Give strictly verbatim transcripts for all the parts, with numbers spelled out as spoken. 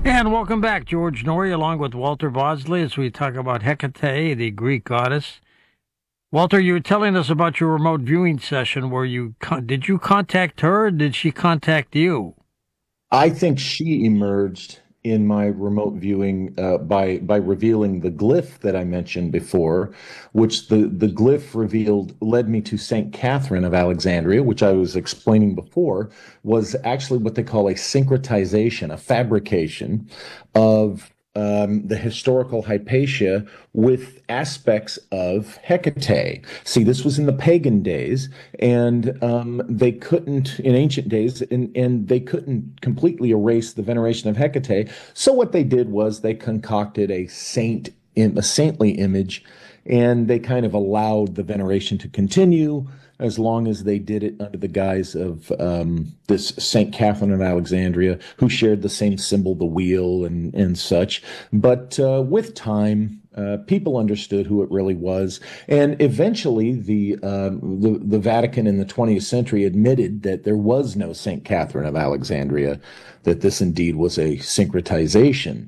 And welcome back, George Norrie, along with Walter Bosley, as we talk about Hecate, the Greek goddess. Walter, you were telling us about your remote viewing session where you con- did you contact her or did she contact you? I think she emerged in my remote viewing uh, by by revealing the glyph that I mentioned before, which the the glyph revealed led me to Saint Catherine of Alexandria, which I was explaining before, was actually what they call a syncretization, a fabrication of um, the historical Hypatia with aspects of Hecate. See, this was in the pagan days, and um, they couldn't, in ancient days, and, and they couldn't completely erase the veneration of Hecate. So what they did was they concocted a saint, in, a saintly image, and they kind of allowed the veneration to continue as long as they did it under the guise of um, this Saint Catherine of Alexandria, who shared the same symbol, the wheel, and and such. But uh, with time, uh, people understood who it really was, and eventually, the, um, the the Vatican in the twentieth century admitted that there was no Saint Catherine of Alexandria, that this indeed was a syncretization.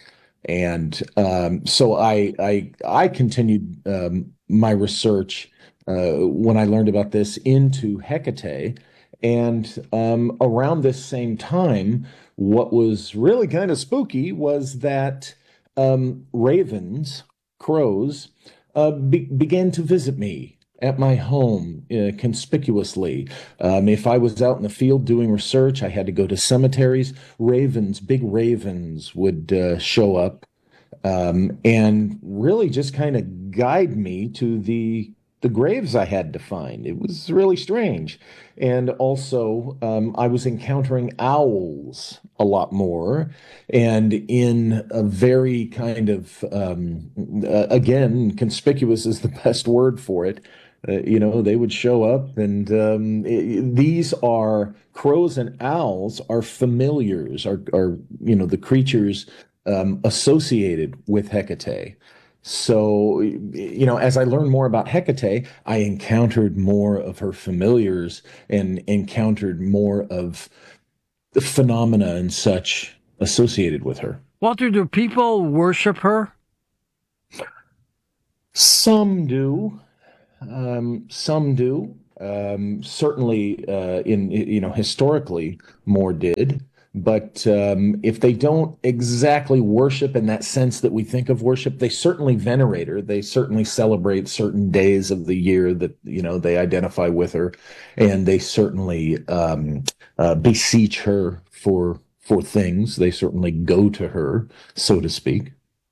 And um, so I I I continued um, my research uh, when I learned about this into Hecate, and um, around this same time, what was really kind of spooky was that um, ravens, crows, uh, be began to visit me at my home uh, conspicuously. Um, if I was out in the field doing research, I had to go to cemeteries. Ravens, big ravens, would uh, show up um, and really just kind of guide me to the the graves I had to find. It was really strange. And also, um, I was encountering owls a lot more, and in a very kind of, um, uh, again, conspicuous is the best word for it. Uh, you know, they would show up, and um, i these are crows and owls are familiars, are, are you know, the creatures um, associated with Hecate. So, you know, as I learned more about Hecate, I encountered more of her familiars and encountered more of the phenomena and such associated with her. Walter, do people worship her? Some do, um, some do. Um, certainly, uh, in you know, historically, more did. But um, if they don't exactly worship in that sense that we think of worship, they certainly venerate her. They certainly celebrate certain days of the year that you know they identify with her, and they certainly um, uh, beseech her for for things. They certainly go to her, so to speak.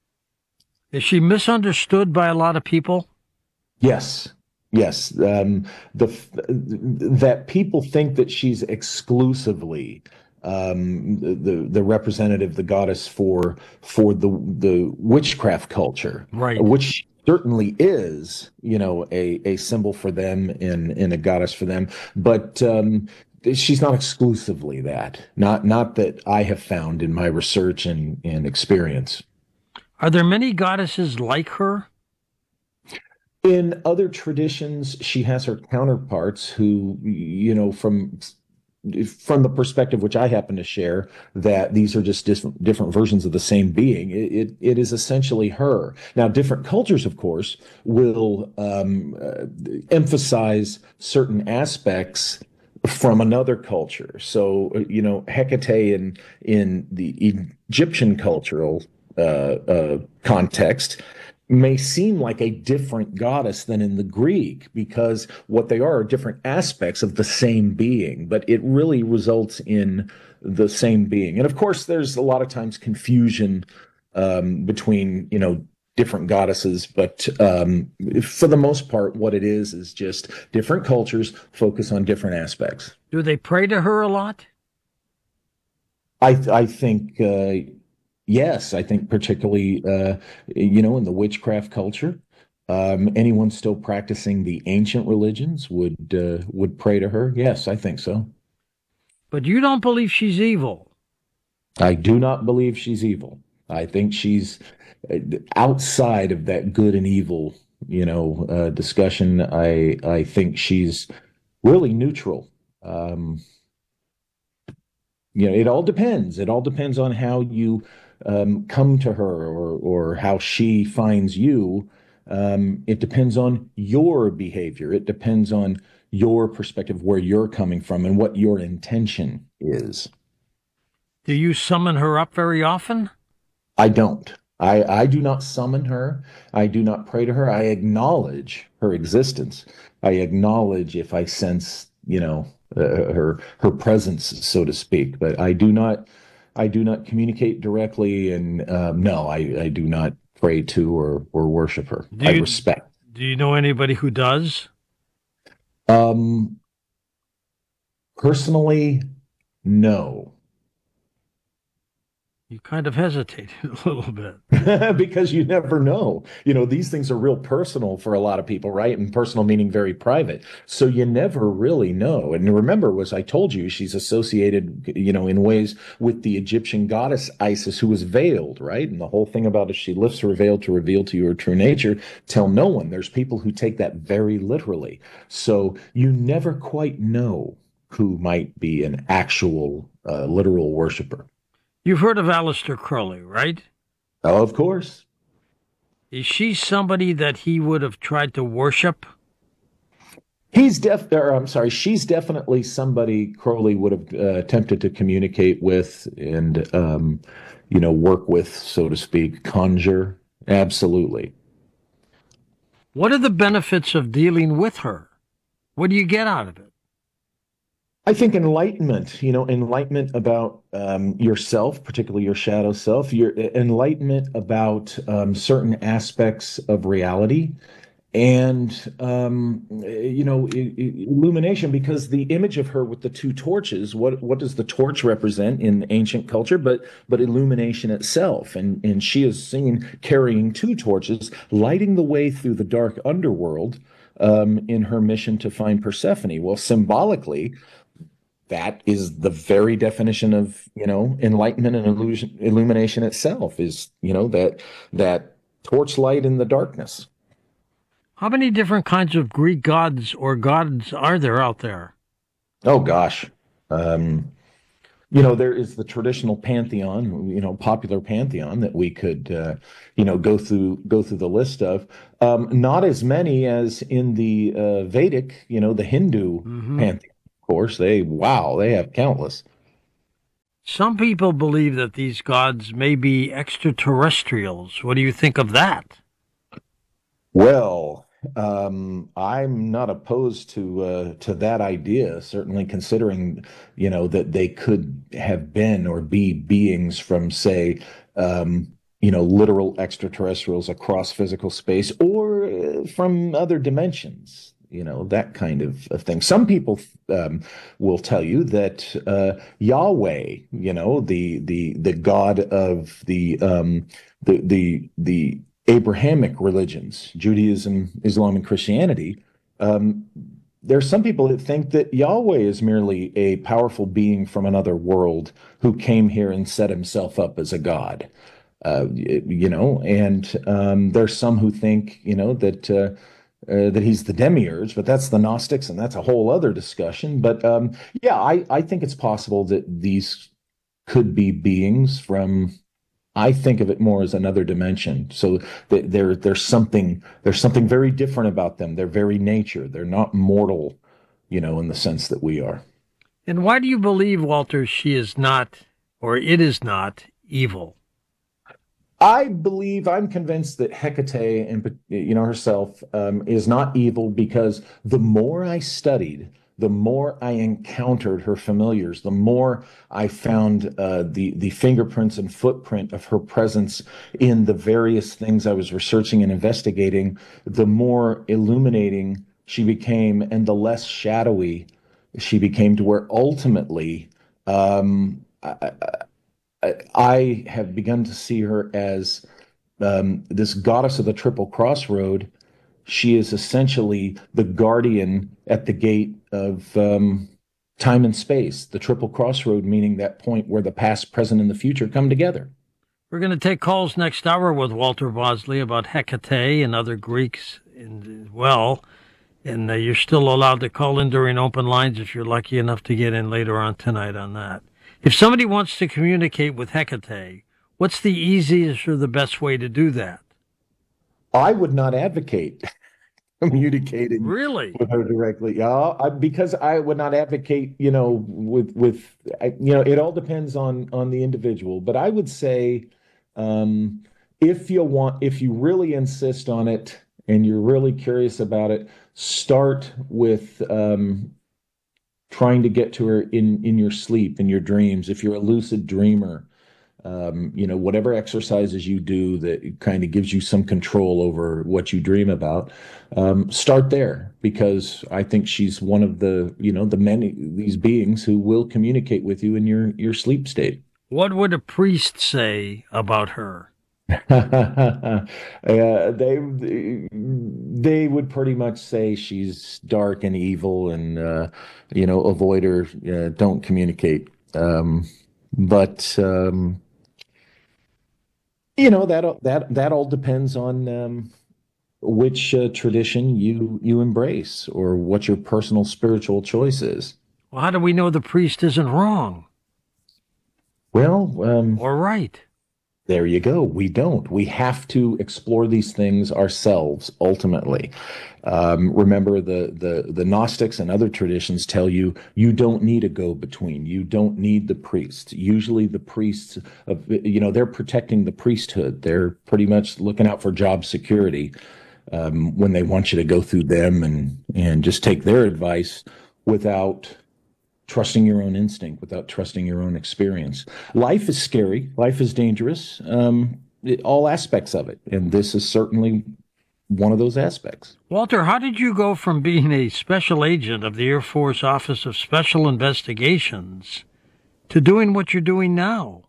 Is she misunderstood by a lot of people? Yes. Yes. Um, the that people think that she's exclusively um, the the representative, the goddess for for the the witchcraft culture, Right. which certainly is, you know, a a symbol for them and and a goddess for them. But um, she's not exclusively that. Not not that I have found in my research and and experience. Are there many goddesses like her? In other traditions, she has her counterparts who, you know, from from the perspective which I happen to share, that these are just different different versions of the same being. It it, it is essentially her. Now, different cultures, of course, will um, uh, emphasize certain aspects from another culture. So, uh, you know, Hecate in in the Egyptian cultural uh, uh, context may seem like a different goddess than in the Greek because what they are are different aspects of the same being, but it really results in the same being. And of course, there's a lot of times confusion um, between, you know, different goddesses, but um, for the most part, what it is is just different cultures focus on different aspects. Do they pray to her a lot? I I think uh, yes, I think particularly uh, you know in the witchcraft culture, um, anyone still practicing the ancient religions would uh, would pray to her. Yes, I think so. But you don't believe she's evil. I do not believe she's evil. I think she's uh, outside of that good and evil, you know, uh, discussion. I I think she's really neutral. Um, you know, it all depends. It all depends on how you um, come to her or or how she finds you. Um, it depends on your behavior. It depends on your perspective, where you're coming from, and what your intention is. Do you summon her up very often? I don't. I, I do not summon her. I do not pray to her. I acknowledge her existence. I acknowledge if I sense, you know, uh, her her presence, so to speak. But I do not. I do not communicate directly, and um, no, I, I do not pray to or or worship her. Do I you respect. do you know anybody who does? Um, Personally, no. You kind of hesitated a little bit. Because you never know. You know, these things are real personal for a lot of people, right? And personal meaning very private. So you never really know. And remember, as I told you, she's associated, you know, in ways with the Egyptian goddess Isis, who was veiled, right? And the whole thing about it, she lifts her veil to reveal to you her true nature. Tell no one. There's people who take that very literally. So you never quite know who might be an actual uh, literal worshiper. You've heard of Aleister Crowley, right? Oh, of course. Is she somebody that he would have tried to worship? He's def, or I'm sorry, she's definitely somebody Crowley would have uh, attempted to communicate with and, um, you know, work with, so to speak, conjure. Absolutely. What are the benefits of dealing with her? What do you get out of it? I think enlightenment, you know, enlightenment about um, yourself, particularly your shadow self, your enlightenment about um, certain aspects of reality, and um, you know, i- i- illumination. Because the image of her with the two torches, what what does the torch represent in ancient culture? But but illumination itself, and and she is seen carrying two torches, lighting the way through the dark underworld. Um, in her mission to find Persephone. Well, symbolically, that is the very definition of, you know, enlightenment and illusion, illumination itself is, you know, that that torchlight in the darkness. How many different kinds of Greek gods or gods are there out there? Oh gosh. Um, you know, there is the traditional pantheon, you know, popular pantheon that we could, uh, you know, go through go through the list of. Um, not as many as in the uh, Vedic, you know, the Hindu Hmm. pantheon. Of course, they wow, they have countless. Some people believe that these gods may be extraterrestrials. What do you think of that? Well, um, I'm not opposed to uh, to that idea, certainly considering, you know, that they could have been or be beings from, say, um, you know, literal extraterrestrials across physical space or uh, from other dimensions, you know, that kind of, of thing. Some people um, will tell you that uh, Yahweh, you know, the the the God of the um, the the the Abrahamic religions, Judaism, Islam, and Christianity, um, there's some people that think that Yahweh is merely a powerful being from another world who came here and set himself up as a god. Uh, you know, and um, there's some who think, you know, that uh, uh, that he's the demiurge, but that's the Gnostics, and that's a whole other discussion. But um, yeah, I, I think it's possible that these could be beings from, I think of it more as another dimension. So th- there, there's something, there's something very different about them. Their very nature. They're not mortal, you know, in the sense that we are. And why do you believe, Walter, she is not, or it is not, evil? I believe, I'm convinced that Hecate, and you know herself, um, is not evil because the more I studied, the more I encountered her familiars, the more I found uh, the the fingerprints and footprint of her presence in the various things I was researching and investigating, the more illuminating she became, and the less shadowy she became, to where ultimately um, I, I have begun to see her as um, this goddess of the Triple Crossroad. She is essentially the guardian at the gate of um, time and space, the Triple Crossroad, meaning that point where the past, present, and the future come together. We're going to take calls next hour with Walter Bosley about Hecate and other Greeks as well. And uh, you're still allowed to call in during open lines if you're lucky enough to get in later on tonight on that. If somebody wants to communicate with Hecate, what's the easiest or the best way to do that? I would not advocate communicating Really? with her directly. Yeah, I, because I would not advocate, you know, with with I, you know, it all depends on on the individual. But I would say, um, if you want, if you really insist on it and you're really curious about it, start with um, trying to get to her in in your sleep, in your dreams. If you're a lucid dreamer, um, you know, whatever exercises you do that kind of gives you some control over what you dream about, um, start there because I think she's one of the, you know, the many these beings who will communicate with you in your your sleep state. What would a priest say about her? uh, they they would pretty much say she's dark and evil, and uh, you know, avoid her, uh, don't communicate. Um, but um, You know, that that that all depends on um, which uh, tradition you you embrace or what your personal spiritual choice is. Well, how do we know the priest isn't wrong Well, um, or right? there you go. We don't. We have to explore these things ourselves ultimately. Um, remember, the the the Gnostics and other traditions tell you you don't need a go-between. You don't need the priest. Usually, the priests of you know they're protecting the priesthood. They're pretty much looking out for job security um, when they want you to go through them and and just take their advice without trusting your own instinct, without trusting your own experience. Life is scary. Life is dangerous. Um, it, all aspects of it, and this is certainly one of those aspects. Walter, how did you go from being a special agent of the Air Force Office of Special Investigations to doing what you're doing now?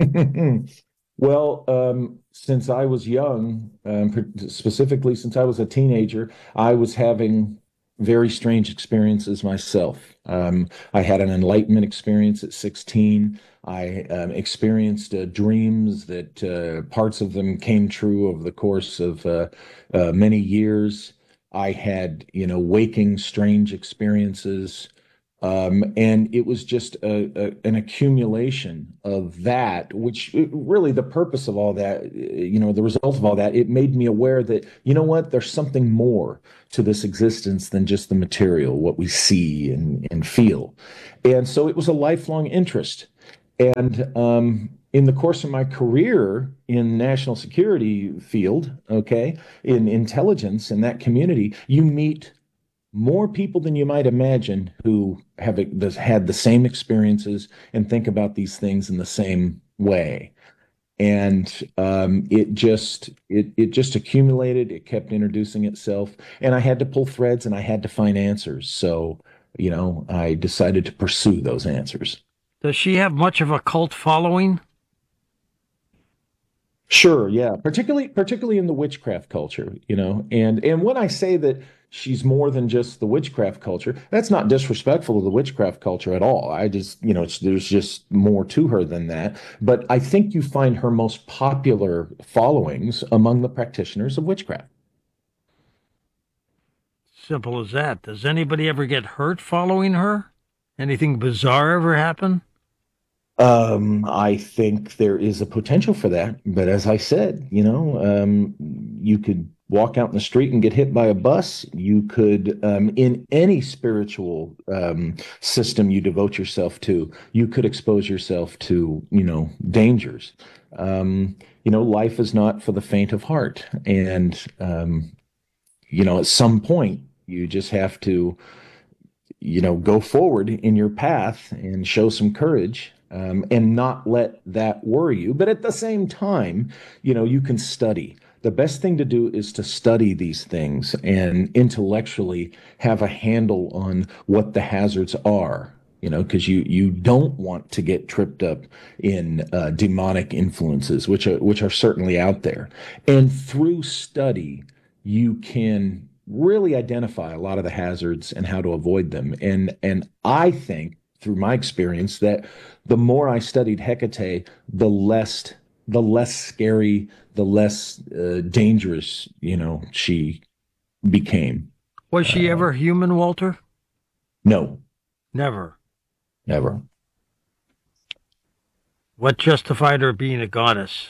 Well, um, since I was young, um, specifically since I was a teenager, I was having very strange experiences myself. Um, I had an enlightenment experience at sixteen. I um, experienced uh, dreams that uh, parts of them came true over the course of uh, uh, many years. I had, you know, waking strange experiences. Um, and it was just a, a, an accumulation of that, which uh, really the purpose of all that, uh, you know, the result of all that, it made me aware that, you know what, there's something more to this existence than just the material, what we see and, and feel. And so it was a lifelong interest. And um, in the course of my career in national security field, okay, in intelligence in that community, you meet more people than you might imagine who have had the same experiences and think about these things in the same way. And um, it just it it just accumulated. It kept introducing itself, and I had to pull threads and I had to find answers. So, you know, I decided to pursue those answers. Does she have much of a cult following? Sure, yeah, particularly particularly in the witchcraft culture, you know. And and when I say that she's more than just the witchcraft culture, that's not disrespectful to the witchcraft culture at all. I just, you know, it's, there's just more to her than that. But I think you find her most popular followings among the practitioners of witchcraft. Simple as that. Does anybody ever get hurt following her? Anything bizarre ever happen? Um, I think there is a potential for that, but as I said, you know, um, you could walk out in the street and get hit by a bus. You could, um, in any spiritual um, system you devote yourself to, you could expose yourself to, you know, dangers. Um, you know, life is not for the faint of heart, and um, you know, at some point, you just have to you know, go forward in your path and show some courage um, and not let that worry you. But at the same time, you know, you can study. The best thing to do is to study these things and intellectually have a handle on what the hazards are. You know, because you you don't want to get tripped up in uh, demonic influences, which are which are certainly out there. And through study, you can really identify a lot of the hazards and how to avoid them. And and I think through my experience that the more I studied Hecate, the less the less scary, the less uh, dangerous, you know, she became. Was she Uh, ever human, Walter? no, Never. never. What justified her being a goddess?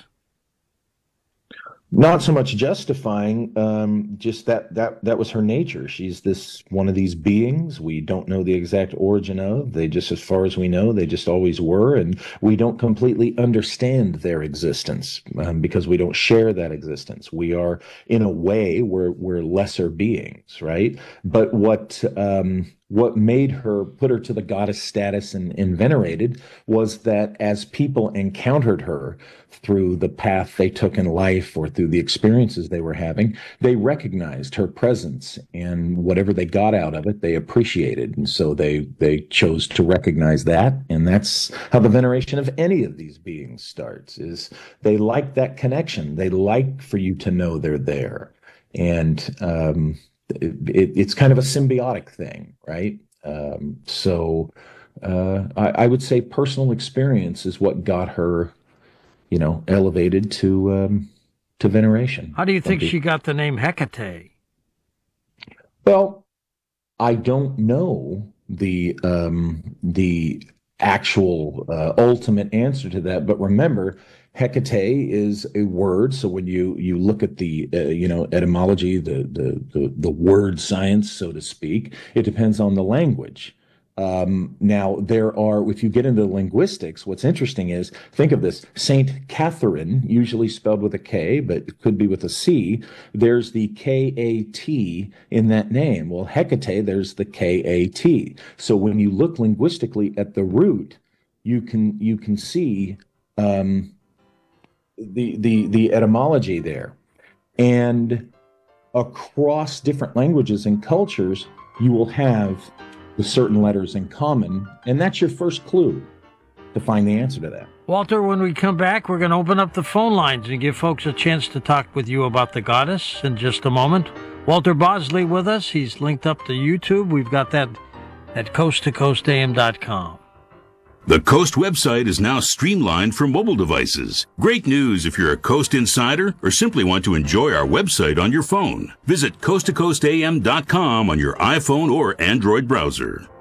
Not so much justifying, um, just that that that was her nature. She's this one of these beings we don't know the exact origin of. They just, as far as we know, they just always were, and we don't completely understand their existence um, because we don't share that existence. We are, in a way, we're we're lesser beings, right? But what um, what made her put her to the goddess status and, and venerated was that as people encountered her through the path they took in life or through the experiences they were having, they recognized her presence, and whatever they got out of it, they appreciated. And so they they chose to recognize that. And that's how the veneration of any of these beings starts, is they like that connection. They like for you to know they're there. And um, it, it, it's kind of a symbiotic thing, right? Um, so uh, I, I would say personal experience is what got her, you know, elevated to um, to veneration. How do you think she got the name Hecate? Well, I don't know the um, the actual uh, ultimate answer to that, but remember, Hecate is a word. So when you you look at the uh, you know etymology, the, the the the word science, so to speak, it depends on the language. Um, now, there are, if you get into linguistics, what's interesting is, think of this, Saint Catherine, usually spelled with a K, but it could be with a C. There's the K A T in that name. Well, Hecate, there's the K A T. So when you look linguistically at the root, you can you can see um, the the the etymology there. And across different languages and cultures, you will have the certain letters in common, and that's your first clue to find the answer to that. Walter, when we come back, we're going to open up the phone lines and give folks a chance to talk with you about the goddess in just a moment. Walter Bosley with us. He's linked up to YouTube. We've got that at coast to coast a m dot com. The Coast website is now streamlined for mobile devices. Great news if you're a Coast insider or simply want to enjoy our website on your phone. Visit coast to coast a m dot com on your iPhone or Android browser.